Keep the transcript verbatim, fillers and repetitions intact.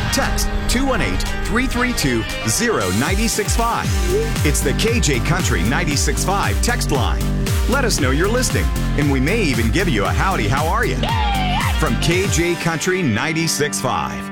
Text two one eight, three three two, zero nine six five. It's the K J Country ninety-six point five text line. Let us know you're listening, and we may even give you a howdy, how are you? From K J Country ninety-six point five.